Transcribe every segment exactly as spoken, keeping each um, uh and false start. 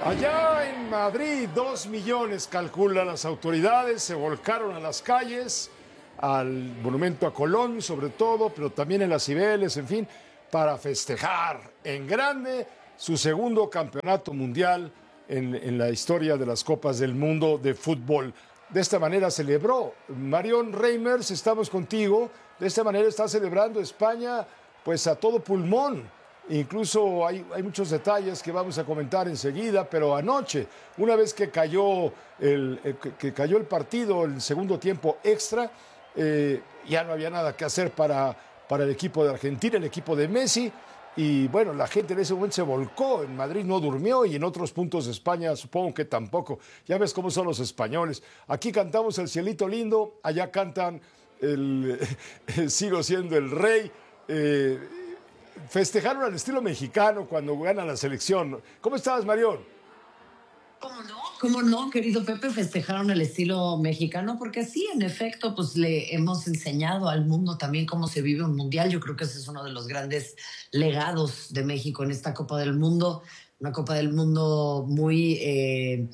Allá en Madrid, dos millones calculan las autoridades, se volcaron a las calles, al monumento a Colón sobre todo, pero también en las Cibeles, en fin, para festejar en grande su segundo campeonato mundial en, en la historia de las Copas del Mundo de fútbol. De esta manera celebró Marion Reimers, estamos contigo, de esta manera está celebrando España pues a todo pulmón. Incluso hay, hay muchos detalles que vamos a comentar enseguida, pero anoche, una vez que cayó el, el que, que cayó el partido, el segundo tiempo extra, eh, ya no había nada que hacer para, para el equipo de Argentina, el equipo de Messi, y bueno, la gente en ese momento se volcó, en Madrid no durmió y en otros puntos de España supongo que tampoco. Ya ves cómo son los españoles. Aquí cantamos El Cielito Lindo, allá cantan el, Sigo siendo el rey. Eh, Festejaron al estilo mexicano cuando gana la selección. ¿Cómo estás, Marión? ¿Cómo no? ¿Cómo no, querido Pepe? Festejaron el estilo mexicano porque sí, en efecto, pues le hemos enseñado al mundo también cómo se vive un mundial. Yo creo que ese es uno de los grandes legados de México en esta Copa del Mundo. Una Copa del Mundo muy eh,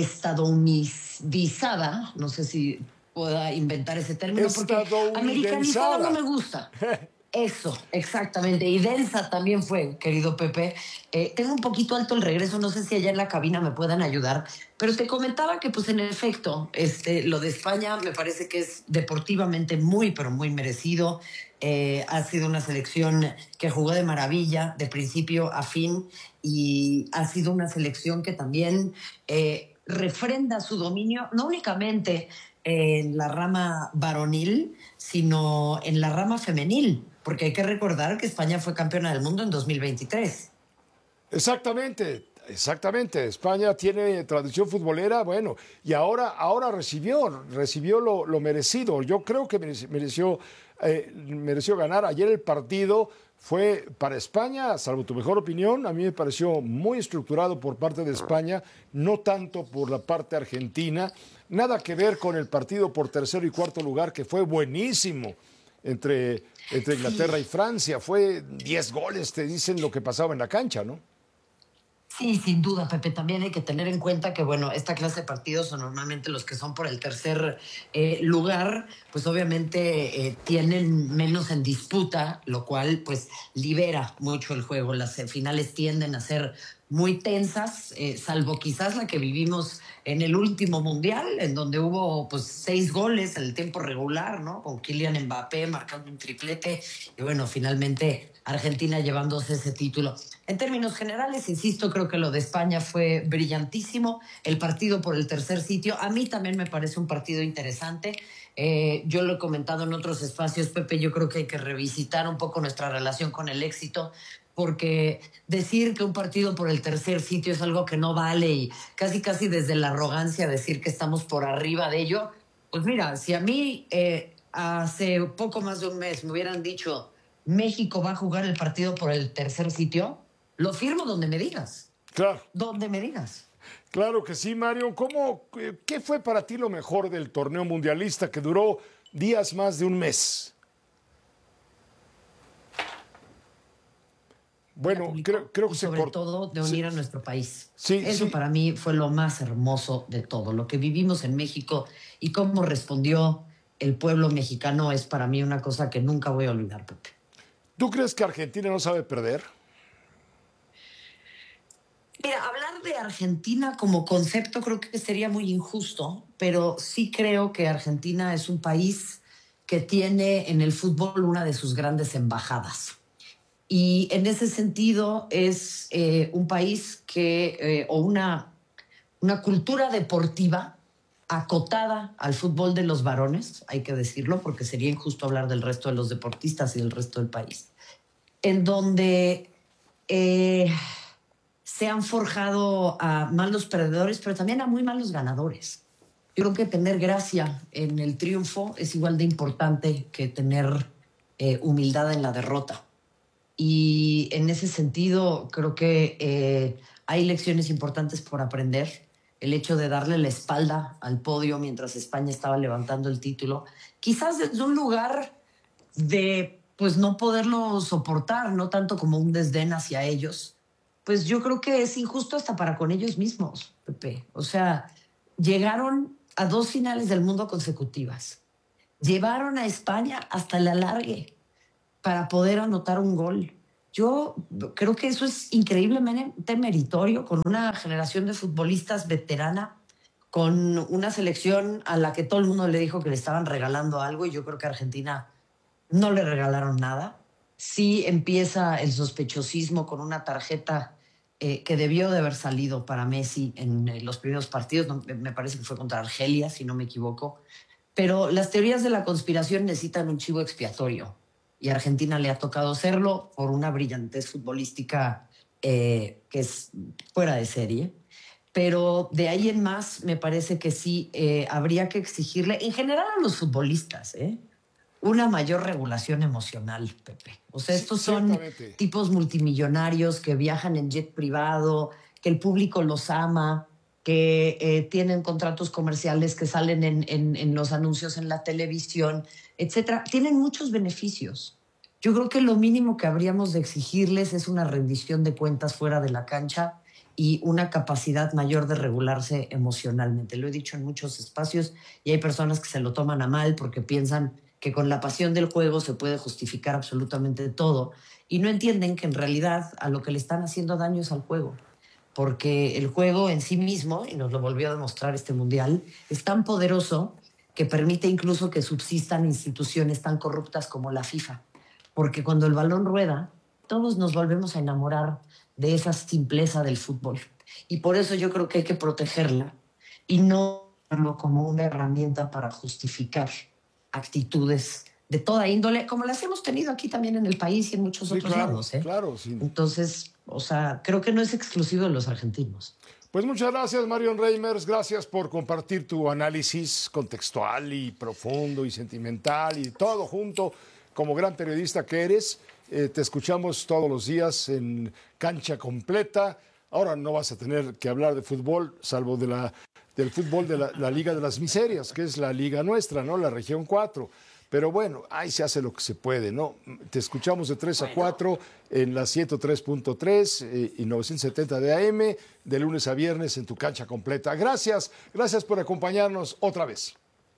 estadounidizada. No sé si pueda inventar ese término porque americanizada no me gusta. Eso, exactamente. Y densa también fue, querido Pepe. Eh, tengo un poquito alto el regreso, no sé si allá en la cabina me puedan ayudar, pero te comentaba que, pues, en efecto, este, lo de España me parece que es deportivamente muy, pero muy merecido. Eh, ha sido una selección que jugó de maravilla, de principio a fin, y ha sido una selección que también eh, refrenda su dominio, no únicamente en la rama varonil, sino en la rama femenil, porque hay que recordar que España fue campeona del mundo en dos mil veintitrés. Exactamente, exactamente. España tiene tradición futbolera, bueno, y ahora, ahora recibió, recibió lo, lo merecido. Yo creo que mereció, eh, mereció ganar. Ayer el partido fue para España, salvo tu mejor opinión, a mí me pareció muy estructurado por parte de España, no tanto por la parte argentina. Nada que ver con el partido por tercero y cuarto lugar, que fue buenísimo entre, entre Inglaterra y Francia. Fue diez goles, te dicen lo que pasaba en la cancha, ¿no? Sí, sin duda, Pepe. También hay que tener en cuenta que, bueno, esta clase de partidos son normalmente los que son por el tercer eh, lugar, pues obviamente eh, tienen menos en disputa, lo cual pues libera mucho el juego. Las finales tienden a ser muy tensas, eh, salvo quizás la que vivimos en el último mundial, en donde hubo pues seis goles en el tiempo regular, ¿no? Con Kylian Mbappé marcando un triplete y bueno, finalmente Argentina llevándose ese título. En términos generales, insisto, creo que lo de España fue brillantísimo. El partido por el tercer sitio, a mí también me parece un partido interesante. Eh, yo lo he comentado en otros espacios, Pepe, yo creo que hay que revisitar un poco nuestra relación con el éxito, porque decir que un partido por el tercer sitio es algo que no vale y casi casi desde la arrogancia decir que estamos por arriba de ello, pues mira, si a mí eh, hace poco más de un mes me hubieran dicho México va a jugar el partido por el tercer sitio, lo firmo donde me digas. Claro. Donde me digas. Claro que sí, Mario. ¿Cómo, ¿Qué fue para ti lo mejor del torneo mundialista que duró días más de un mes? Bueno, creo, creo que y se sobre cort... todo de unir sí. a nuestro país. Sí, Eso sí. para mí fue lo más hermoso de todo. Lo que vivimos en México y cómo respondió el pueblo mexicano es para mí una cosa que nunca voy a olvidar, Pepe. ¿Tú crees que Argentina no sabe perder? Mira, hablar de Argentina como concepto creo que sería muy injusto, pero sí creo que Argentina es un país que tiene en el fútbol una de sus grandes embajadas. Y en ese sentido es eh, un país que, eh, o una, una cultura deportiva acotada al fútbol de los varones, hay que decirlo, porque sería injusto hablar del resto de los deportistas y del resto del país, en donde eh, se han forjado a malos perdedores, pero también a muy malos ganadores. Yo creo que tener gracia en el triunfo es igual de importante que tener eh, humildad en la derrota. Y en ese sentido creo que eh, hay lecciones importantes por aprender. El hecho de darle la espalda al podio mientras España estaba levantando el título, quizás desde un lugar de pues no poderlo soportar, no tanto como un desdén hacia ellos, pues yo creo que es injusto hasta para con ellos mismos, Pepe. O sea, llegaron a dos finales del mundo consecutivas. Llevaron a España hasta el alargue para poder anotar un gol. Yo creo que eso es increíblemente meritorio, con una generación de futbolistas veterana, con una selección a la que todo el mundo le dijo que le estaban regalando algo, y yo creo que a Argentina no le regalaron nada. Sí empieza el sospechosismo con una tarjeta eh, que debió de haber salido para Messi en eh, los primeros partidos. No, me parece que fue contra Argelia, si no me equivoco. Pero las teorías de la conspiración necesitan un chivo expiatorio, y a Argentina le ha tocado hacerlo por una brillantez futbolística eh, que es fuera de serie. Pero de ahí en más, me parece que sí eh, habría que exigirle, en general a los futbolistas, ¿eh? una mayor regulación emocional, Pepe. O sea, estos son tipos multimillonarios que viajan en jet privado, que el público los ama, que eh, tienen contratos comerciales que salen en, en, en los anuncios en la televisión, etcétera. Tienen muchos beneficios. Yo creo que lo mínimo que habríamos de exigirles es una rendición de cuentas fuera de la cancha y una capacidad mayor de regularse emocionalmente. Lo he dicho en muchos espacios y hay personas que se lo toman a mal porque piensan que con la pasión del juego se puede justificar absolutamente todo, y no entienden que en realidad a lo que le están haciendo daño es al juego, porque el juego en sí mismo, y nos lo volvió a demostrar este mundial, es tan poderoso que permite incluso que subsistan instituciones tan corruptas como la FIFA, porque cuando el balón rueda, todos nos volvemos a enamorar de esa simpleza del fútbol, y por eso yo creo que hay que protegerla y no verlo como una herramienta para justificar actitudes de toda índole, como las hemos tenido aquí también en el país y en muchos Sí, otros claro, lados. ¿eh? claro, sí. Entonces, o sea, creo que no es exclusivo de los argentinos. Pues muchas gracias, Marion Reimers. Gracias por compartir tu análisis contextual y profundo y sentimental y todo junto, como gran periodista que eres. Eh, te escuchamos todos los días en Cancha Completa. Ahora no vas a tener que hablar de fútbol, salvo de la, del fútbol de la, la Liga de las Miserias, que es la liga nuestra, ¿no? La región cuatro. Pero bueno, ahí se hace lo que se puede, ¿no? Te escuchamos de tres a cuatro en la ciento tres punto tres eh, y novecientos setenta de A M, de lunes a viernes en tu Cancha Completa. Gracias, gracias por acompañarnos otra vez.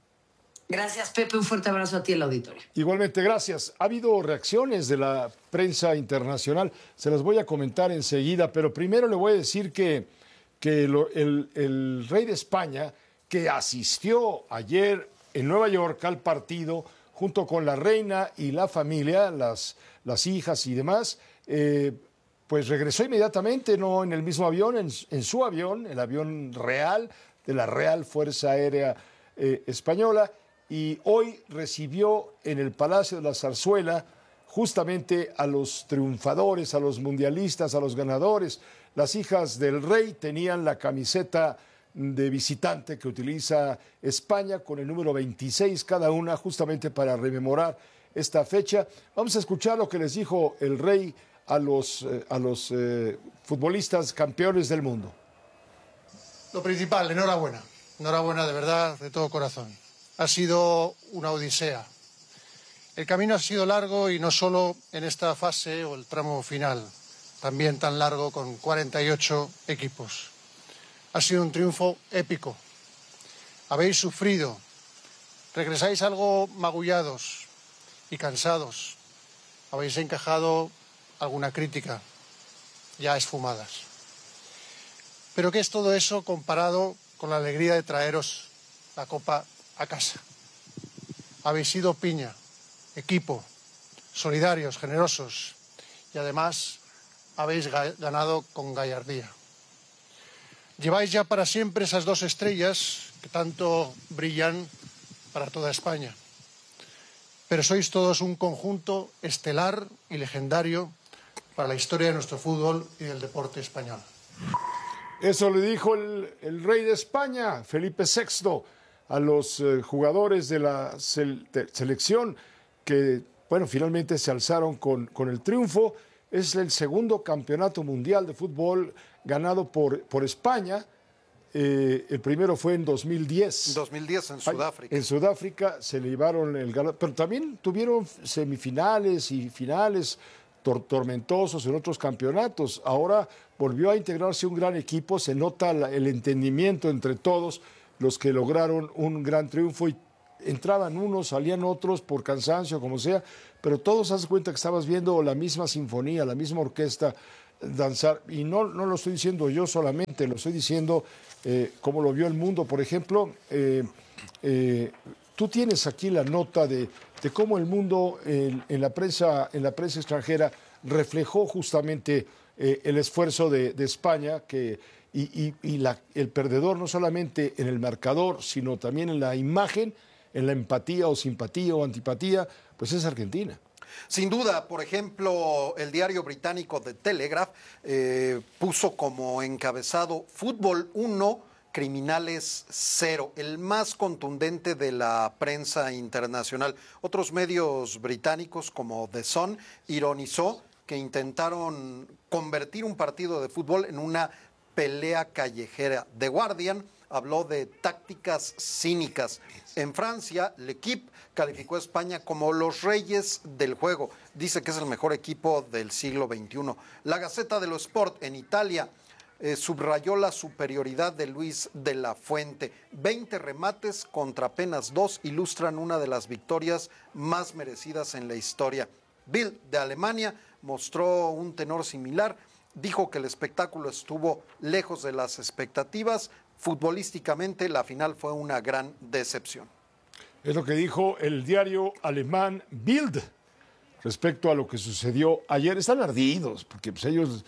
Gracias, Pepe. Un fuerte abrazo a ti, el auditorio. Igualmente, gracias. Ha habido reacciones de la prensa internacional. Se las voy a comentar enseguida, pero primero le voy a decir que, que lo, el, el rey de España, que asistió ayer en Nueva York al partido, junto con la reina y la familia, las, las hijas y demás, eh, pues regresó inmediatamente, no en el mismo avión, en, en su avión, el avión real de la Real Fuerza Aérea eh, Española, y hoy recibió en el Palacio de la Zarzuela justamente a los triunfadores, a los mundialistas, a los ganadores. Las hijas del rey tenían la camiseta de visitante que utiliza España con el número veintiséis cada una, justamente para rememorar esta fecha. Vamos a escuchar lo que les dijo el rey a los, eh, a los eh, futbolistas campeones del mundo. Lo principal, enhorabuena. Enhorabuena de verdad, de todo corazón. Ha sido una odisea. El camino ha sido largo y no solo en esta fase o el tramo final, también tan largo con cuarenta y ocho equipos. Ha sido un triunfo épico. Habéis sufrido, regresáis algo magullados y cansados. Habéis encajado alguna crítica, ya esfumadas. Pero ¿qué es todo eso comparado con la alegría de traeros la copa a casa? Habéis sido piña, equipo, solidarios, generosos y además habéis ganado con gallardía. Lleváis ya para siempre esas dos estrellas que tanto brillan para toda España. Pero sois todos un conjunto estelar y legendario para la historia de nuestro fútbol y del deporte español. Eso le dijo el, el rey de España, Felipe sexto, a los eh, jugadores de la sel, de selección que, bueno, finalmente se alzaron con, con el triunfo. Es el segundo campeonato mundial de fútbol ganado por, por España. Eh, el primero fue en dos mil diez. dos mil diez en Sudáfrica. En Sudáfrica se le llevaron el ganado, pero también tuvieron semifinales y finales tor- tormentosos en otros campeonatos. Ahora volvió a integrarse un gran equipo, se nota la, el entendimiento entre todos los que lograron un gran triunfo y entraban unos, salían otros por cansancio, como sea, pero todos haz cuenta que estabas viendo la misma sinfonía, la misma orquesta danzar, y no, no lo estoy diciendo yo solamente, lo estoy diciendo eh, como lo vio el mundo. Por ejemplo, eh, eh, tú tienes aquí la nota de, de cómo el mundo en, en, la prensa, en la prensa extranjera reflejó justamente eh, el esfuerzo de, de España, que, y, y, y la, el perdedor no solamente en el marcador, sino también en la imagen, en la empatía o simpatía o antipatía, pues es Argentina. Sin duda, por ejemplo, el diario británico The Telegraph eh, puso como encabezado Fútbol uno, Criminales cero, el más contundente de la prensa internacional. Otros medios británicos como The Sun ironizó que intentaron convertir un partido de fútbol en una pelea callejera. The Guardian habló de tácticas cínicas. En Francia, L'Equipe calificó a España como los reyes del juego. Dice que es el mejor equipo del siglo veintiuno. La Gazzetta dello Sport en Italia eh, subrayó la superioridad de Luis de la Fuente. veinte remates contra apenas dos ilustran una de las victorias más merecidas en la historia. Bild de Alemania mostró un tenor similar. Dijo que el espectáculo estuvo lejos de las expectativas. Futbolísticamente, la final fue una gran decepción. Es lo que dijo el diario alemán Bild respecto a lo que sucedió ayer. Están ardidos, porque pues, ellos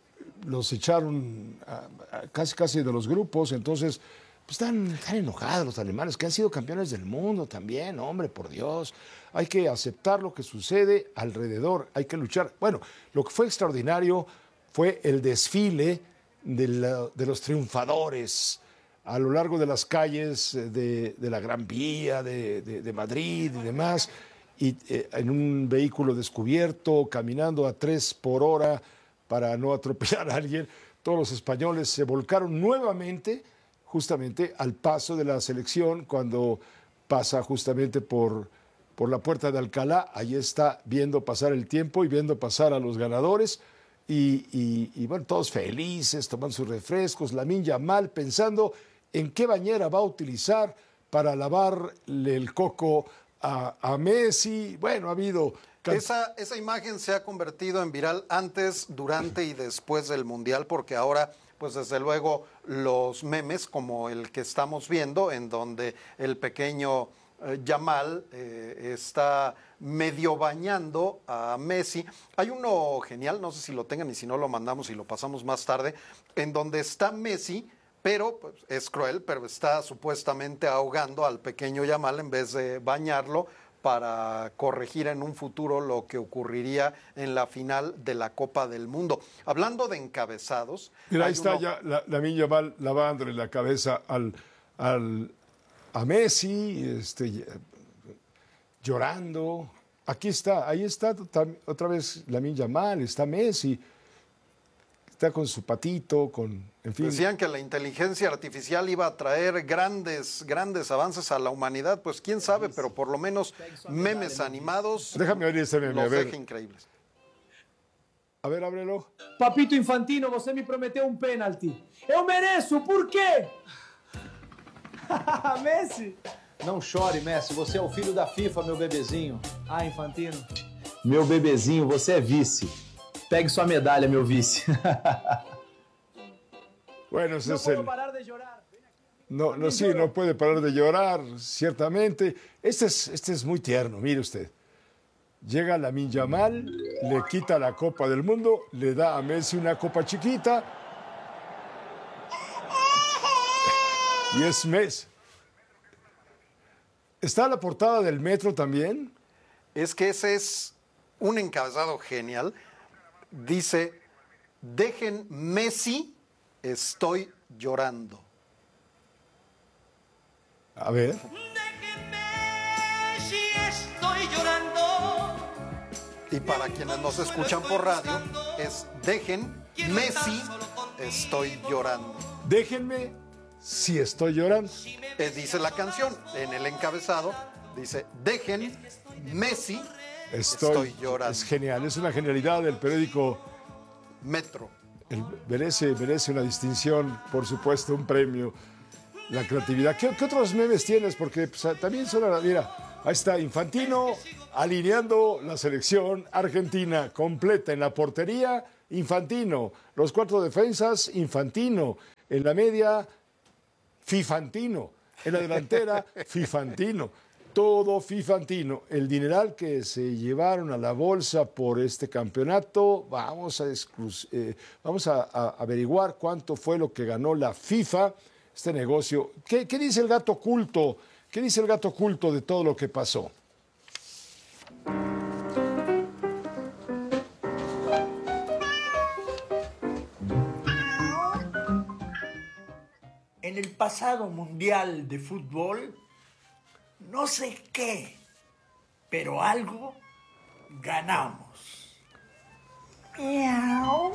los echaron a, a casi casi de los grupos, entonces pues, están, están enojados los alemanes, que han sido campeones del mundo también, hombre, por Dios. Hay que aceptar lo que sucede alrededor, hay que luchar. Bueno, lo que fue extraordinario fue el desfile de, la, de los triunfadores a lo largo de las calles de, de la Gran Vía, de, de, de Madrid y demás, y eh, en un vehículo descubierto, caminando a tres por hora para no atropellar a alguien. Todos los españoles se volcaron nuevamente justamente al paso de la selección cuando pasa justamente por, por la puerta de Alcalá. Ahí está viendo pasar el tiempo y viendo pasar a los ganadores. Y, y, y bueno, todos felices, tomando sus refrescos, Lamine Yamal pensando en qué bañera va a utilizar para lavarle el coco a, a Messi. Bueno, ha habido... Esa, esa imagen se ha convertido en viral antes, durante y después del Mundial, porque ahora, pues desde luego, los memes como el que estamos viendo, en donde el pequeño eh, Yamal eh, está medio bañando a Messi. Hay uno genial, no sé si lo tengan y si no lo mandamos y lo pasamos más tarde, en donde está Messi, pero pues, es cruel, pero está supuestamente ahogando al pequeño Yamal en vez de bañarlo para corregir en un futuro lo que ocurriría en la final de la Copa del Mundo. Hablando de encabezados... Mira, ahí está uno... ya la, Lamine Yamal lavándole la cabeza al, al, a Messi, este, llorando. Aquí está, ahí está otra vez Lamine Yamal, está Messi, está con su patito, con, en fin. Decían que la inteligencia artificial iba a traer grandes, grandes avances a la humanidad, pues quién sabe, pero por lo menos memes animados. Déjame abrir ese meme, los a ver. deja increíbles. A ver, ábrelo. Papito Infantino, você me prometeu um pênalti. Eu mereço, por quê? Messi. Não chore, Messi, você é o filho da FIFA, meu bebezinho. Ah, Infantino. Meu bebezinho, você é vice. Pegue sua medalha, meu vice. Bueno, ese no es puedo el... parar de llorar. No, no, sí, no puede parar de llorar, ciertamente. Este es, este es muy tierno, mire usted. Llega Lamine Yamal, le quita la Copa del Mundo, le da a Messi una copa chiquita. Y es Messi. ¿Está la portada del Metro también? Es que ese es un encabezado genial. Dice, dejen Messi, estoy llorando. A ver. Dejen Messi, estoy llorando. Y para quienes nos escuchan por radio, es dejen Messi, estoy llorando. Déjenme si estoy llorando. Eh, dice la canción, en el encabezado, dice, dejen Messi, Estoy, estoy llorando. Es genial, es una genialidad del periódico Metro. El- merece, merece una distinción, por supuesto, un premio. La creatividad. ¿Qué, qué otros memes tienes? Porque pues, también son... Mira, ahí está Infantino alineando la selección argentina completa. En la portería, Infantino. Los cuatro defensas, Infantino. En la media, Fifantino. En la delantera, Fifantino. Todo Fifantino. El dineral que se llevaron a la bolsa por este campeonato, vamos a, exclus- eh, vamos a, a averiguar cuánto fue lo que ganó la FIFA, este negocio. ¿Qué, qué dice el gato oculto? ¿Qué dice el gato oculto de todo lo que pasó? En el pasado mundial de fútbol, no sé qué, pero algo ganamos. Miau.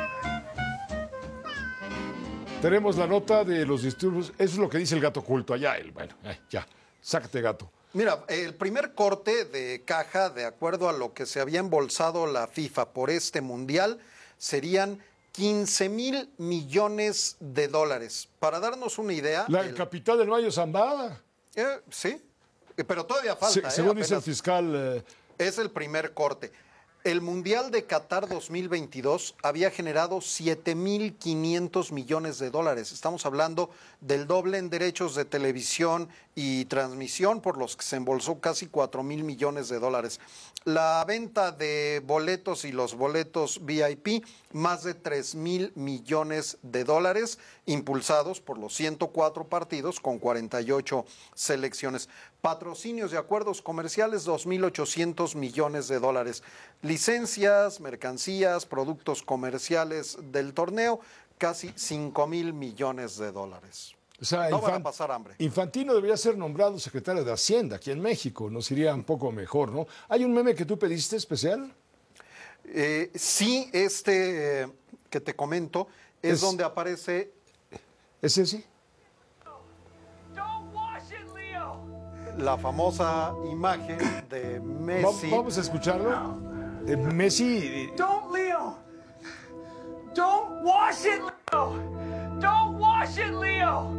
Tenemos la nota de los disturbios. Eso es lo que dice el gato oculto. Allá él. Bueno, eh, ya. Sácate, gato. Mira, el primer corte de caja, de acuerdo a lo que se había embolsado la FIFA por este mundial, serían quince mil millones de dólares. Para darnos una idea... La el- capital del Mayo Zambada. eh, sí, eh, pero todavía falta. Se- eh, según dice el apenas fiscal. eh, es el primer corte. El Mundial de Qatar dos mil veintidós había generado siete mil quinientos millones de dólares. Estamos hablando del doble en derechos de televisión y transmisión, por los que se embolsó casi cuatro mil millones de dólares. La venta de boletos y los boletos V I P, más de tres mil millones de dólares, impulsados por los ciento cuatro partidos con cuarenta y ocho selecciones. Patrocinios y acuerdos comerciales, dos mil ochocientos millones de dólares. Licencias, mercancías, productos comerciales del torneo, casi cinco mil millones de dólares. o sea, No van a Infan- pasar hambre. Infantino debería ser nombrado secretario de Hacienda aquí en México. Nos iría un poco mejor, ¿no? ¿Hay un meme que tú pediste especial? Eh, sí, este eh, que te comento es, Es- donde aparece ¿Es ese? Don't wash it, Leo. la famosa imagen de Va- Messi. vamos a escucharlo. Eh, Messi. Don't, Leo. Don't wash it, Leo. Don't wash it, Leo.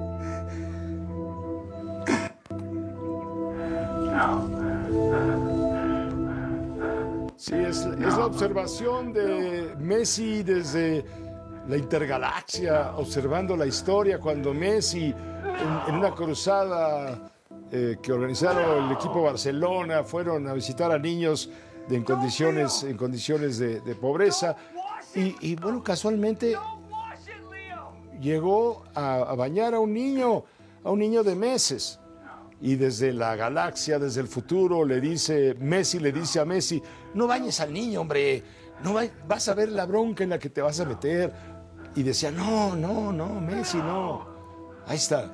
Sí, es, es la observación de Messi desde la intergalaxia, observando la historia cuando Messi, en, en una cruzada eh, que organizaron el equipo Barcelona, fueron a visitar a niños de- en condiciones, en condiciones de, de pobreza. Y, y, bueno, casualmente Don't wash it, Leo. llegó a, a bañar a un niño, a un niño de meses. Y desde la galaxia, desde el futuro, le dice, Messi le dice a Messi, no bañes al niño, hombre, no va- vas a ver la bronca en la que te vas a meter. Y decía, no, no, no, Messi, no. Ahí está.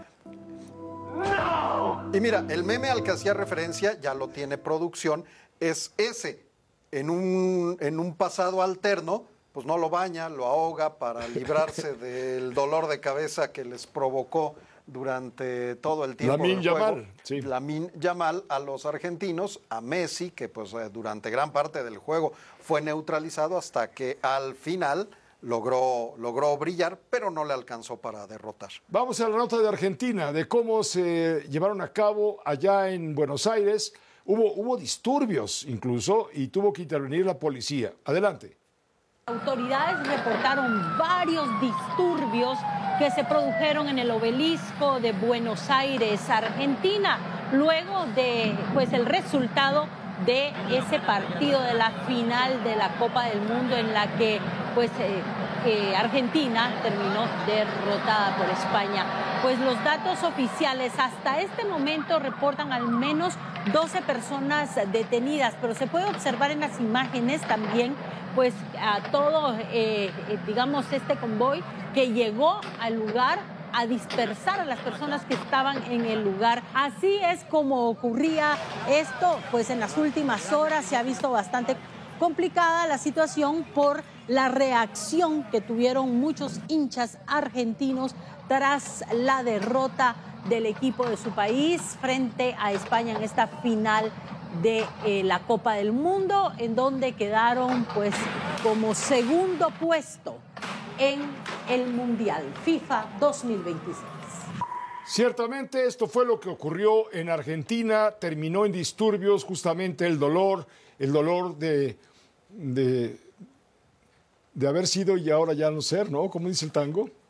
Y mira, el meme al que hacía referencia, ya lo tiene producción, es ese. En un, en un pasado alterno, pues no lo baña, lo ahoga para librarse del dolor de cabeza que les provocó durante todo el tiempo Lamine del juego. Yamal, sí. Lamine Yamal a los argentinos, a Messi, que pues eh, durante gran parte del juego fue neutralizado hasta que al final logró, logró brillar, pero no le alcanzó para derrotar. Vamos a la nota de Argentina, de cómo se llevaron a cabo allá en Buenos Aires. Hubo, hubo disturbios incluso y tuvo que intervenir la policía. Adelante. Autoridades reportaron varios disturbios que se produjeron en el obelisco de Buenos Aires, Argentina, luego de pues el resultado de ese partido de la final de la Copa del Mundo en la que pues eh, eh, Argentina terminó derrotada por España. Pues los datos oficiales hasta este momento reportan al menos doce personas detenidas, pero se puede observar en las imágenes también pues a todo, eh, eh, digamos, este convoy que llegó al lugar a dispersar a las personas que estaban en el lugar. Así es como ocurría esto, pues en las últimas horas se ha visto bastante complicada la situación por la reacción que tuvieron muchos hinchas argentinos tras la derrota del equipo de su país frente a España en esta final de eh, la Copa del Mundo, en donde quedaron pues como segundo puesto en el Mundial FIFA dos mil veintiséis. Ciertamente esto fue lo que ocurrió en Argentina, terminó en disturbios justamente el dolor, el dolor de, de, de haber sido y ahora ya no ser, ¿no? Como dice el tango.